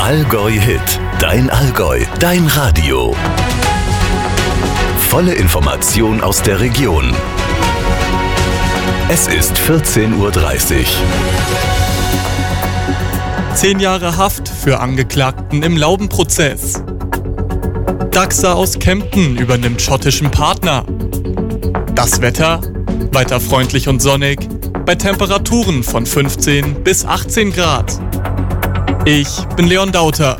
Allgäu Hit, dein Allgäu, dein Radio. Volle Information aus der Region. Es ist 14:30 Uhr. 10 Jahre Haft für Angeklagten im Laubenprozess. Daxa aus Kempten übernimmt schottischen Partner. Das Wetter? Weiter freundlich und sonnig, bei Temperaturen von 15 bis 18 Grad. Ich bin Leon Dauter.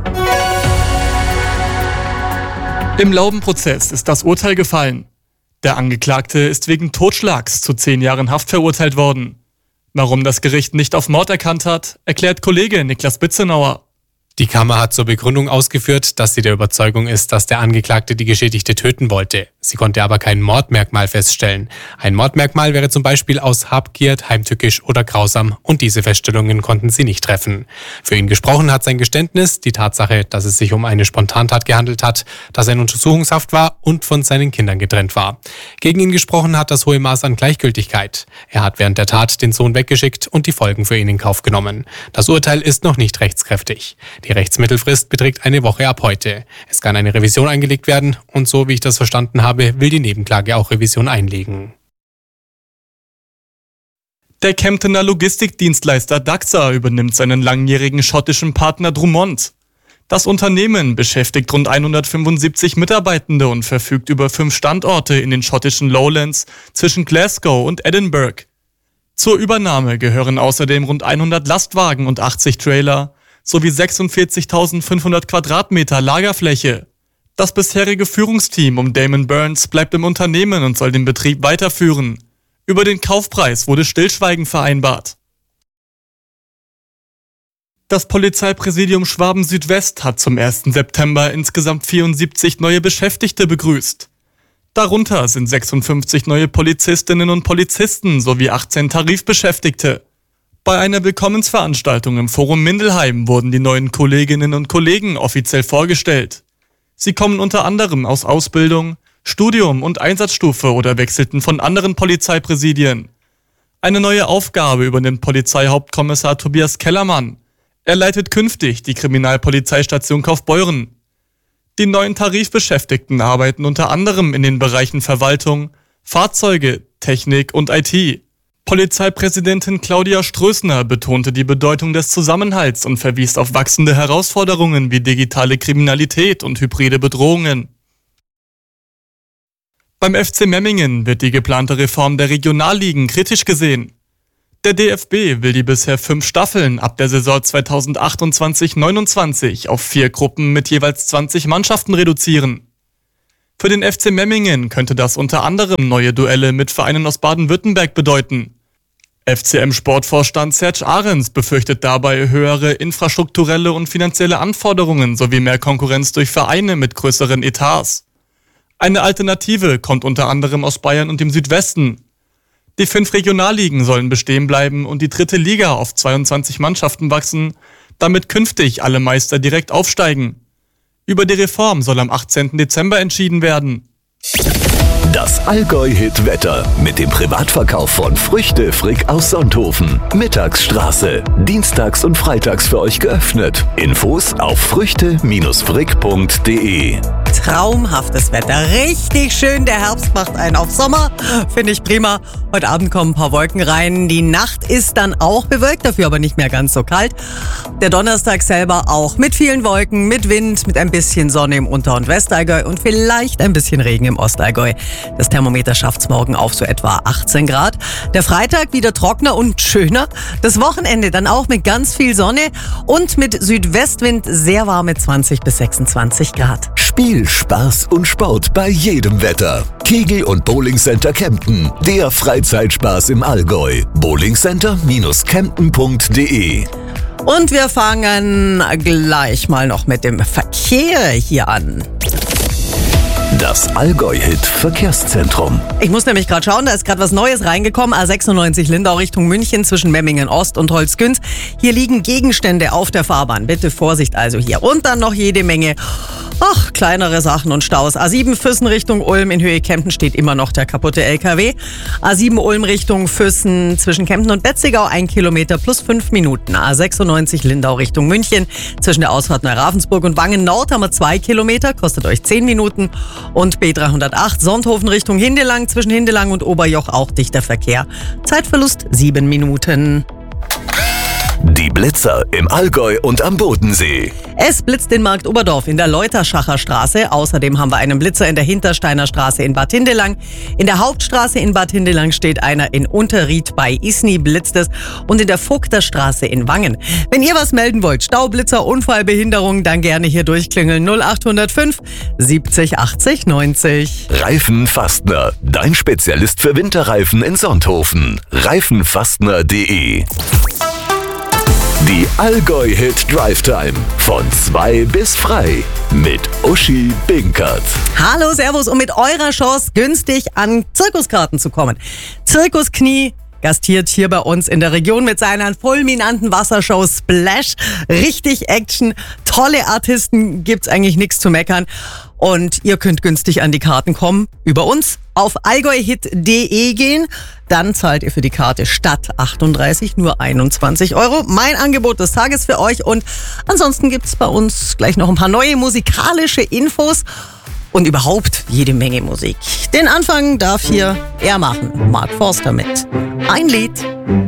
Im Laubenprozess ist das Urteil gefallen. Der Angeklagte ist wegen Totschlags zu 10 Jahren Haft verurteilt worden. Warum das Gericht nicht auf Mord erkannt hat, erklärt Kollege Niklas Bitzenauer. Die Kammer hat zur Begründung ausgeführt, dass sie der Überzeugung ist, dass der Angeklagte die Geschädigte töten wollte. Sie konnte aber kein Mordmerkmal feststellen. Ein Mordmerkmal wäre zum Beispiel aus Habgier, heimtückisch oder grausam und diese Feststellungen konnten sie nicht treffen. Für ihn gesprochen hat sein Geständnis, die Tatsache, dass es sich um eine Spontantat gehandelt hat, dass er in Untersuchungshaft war und von seinen Kindern getrennt war. Gegen ihn gesprochen hat das hohe Maß an Gleichgültigkeit. Er hat während der Tat den Sohn weggeschickt und die Folgen für ihn in Kauf genommen. Das Urteil ist noch nicht rechtskräftig. Die Rechtsmittelfrist beträgt eine Woche ab heute. Es kann eine Revision eingelegt werden und so wie ich das verstanden habe, will die Nebenklage auch Revision einlegen. Der Kemptener Logistikdienstleister Daxa übernimmt seinen langjährigen schottischen Partner Drummond. Das Unternehmen beschäftigt rund 175 Mitarbeitende und verfügt über 5 Standorte in den schottischen Lowlands zwischen Glasgow und Edinburgh. Zur Übernahme gehören außerdem rund 100 Lastwagen und 80 Trailer sowie 46.500 Quadratmeter Lagerfläche. Das bisherige Führungsteam um Damon Burns bleibt im Unternehmen und soll den Betrieb weiterführen. Über den Kaufpreis wurde Stillschweigen vereinbart. Das Polizeipräsidium Schwaben-Südwest hat zum 1. September insgesamt 74 neue Beschäftigte begrüßt. Darunter sind 56 neue Polizistinnen und Polizisten sowie 18 Tarifbeschäftigte. Bei einer Willkommensveranstaltung im Forum Mindelheim wurden die neuen Kolleginnen und Kollegen offiziell vorgestellt. Sie kommen unter anderem aus Ausbildung, Studium und Einsatzstufe oder wechselten von anderen Polizeipräsidien. Eine neue Aufgabe übernimmt Polizeihauptkommissar Tobias Kellermann. Er leitet künftig die Kriminalpolizeistation Kaufbeuren. Die neuen Tarifbeschäftigten arbeiten unter anderem in den Bereichen Verwaltung, Fahrzeuge, Technik und IT. Polizeipräsidentin Claudia Strößner betonte die Bedeutung des Zusammenhalts und verwies auf wachsende Herausforderungen wie digitale Kriminalität und hybride Bedrohungen. Beim FC Memmingen wird die geplante Reform der Regionalligen kritisch gesehen. Der DFB will die bisher 5 Staffeln ab der Saison 2028/29 auf 4 Gruppen mit jeweils 20 Mannschaften reduzieren. Für den FC Memmingen könnte das unter anderem neue Duelle mit Vereinen aus Baden-Württemberg bedeuten. FCM-Sportvorstand Serge Ahrens befürchtet dabei höhere infrastrukturelle und finanzielle Anforderungen sowie mehr Konkurrenz durch Vereine mit größeren Etats. Eine Alternative kommt unter anderem aus Bayern und dem Südwesten. Die 5 Regionalligen sollen bestehen bleiben und die 3. Liga auf 22 Mannschaften wachsen, damit künftig alle Meister direkt aufsteigen. Über die Reform soll am 18. Dezember entschieden werden. Das Allgäu-Hit-Wetter mit dem Privatverkauf von Früchte Frick aus Sonthofen. Mittagsstraße. Dienstags und freitags für euch geöffnet. Infos auf früchte-frick.de. Traumhaftes Wetter. Richtig schön. Der Herbst macht einen auf Sommer. Finde ich prima. Heute Abend kommen ein paar Wolken rein. Die Nacht ist dann auch bewölkt, dafür aber nicht mehr ganz so kalt. Der Donnerstag selber auch mit vielen Wolken, mit Wind, mit ein bisschen Sonne im Unter- und Westallgäu und vielleicht ein bisschen Regen im Ostallgäu. Das Thermometer schafft's morgen auf so etwa 18 Grad. Der Freitag wieder trockener und schöner. Das Wochenende dann auch mit ganz viel Sonne und mit Südwestwind sehr warme 20 bis 26 Grad. Spiel, Spaß und Sport bei jedem Wetter. Kegel- und Bowlingcenter Kempten. Der Freizeitspaß im Allgäu. bowlingcenter-kempten.de. Und wir fangen gleich mal noch mit dem Verkehr hier an. Das Allgäu-Hit-Verkehrszentrum. Ich muss nämlich gerade schauen, da ist gerade was Neues reingekommen. A96 Lindau Richtung München zwischen Memmingen Ost und Holzkünz. Hier liegen Gegenstände auf der Fahrbahn. Bitte Vorsicht also hier. Und dann noch jede Menge Ach, kleinere Sachen und Staus. A7 Füssen Richtung Ulm in Höhe Kempten steht immer noch der kaputte LKW. A7 Ulm Richtung Füssen zwischen Kempten und Betzigau 1 Kilometer plus 5 Minuten. A96 Lindau Richtung München zwischen der Ausfahrt Neuravendsburg und Wangen Nord haben wir 2 Kilometer, kostet euch 10 Minuten. Und B308 Sonthofen Richtung Hindelang zwischen Hindelang und Oberjoch auch dichter Verkehr. Zeitverlust 7 Minuten. Die Blitzer im Allgäu und am Bodensee. Es blitzt in Markt Oberdorf in der Leuterschacher Straße. Außerdem haben wir einen Blitzer in der Hintersteiner Straße in Bad Hindelang. In der Hauptstraße in Bad Hindelang steht einer. In Unterried bei Isny blitzt es. Und in der Vogter Straße in Wangen. Wenn ihr was melden wollt, Staublitzer, Unfallbehinderung, dann gerne hier durchklingeln. 0805 70 80 90. Reifenfastner, dein Spezialist für Winterreifen in Sonthofen. Reifenfastner.de. Die Allgäu-Hit Drive Time von 2 bis frei mit Uschi Binkert. Hallo, servus und mit eurer Chance günstig an Zirkuskarten zu kommen. Zirkus Knie gastiert hier bei uns in der Region mit seiner fulminanten Wassershow Splash. Richtig Action, tolle Artisten, gibt's eigentlich nichts zu meckern. Und ihr könnt günstig an die Karten kommen über uns auf allgäuhit.de gehen. Dann zahlt ihr für die Karte statt 38 nur 21 €. Mein Angebot des Tages für euch. Und ansonsten gibt's bei uns gleich noch ein paar neue musikalische Infos und überhaupt jede Menge Musik. Den Anfang darf hier er machen, Mark Forster mit Ein Lied.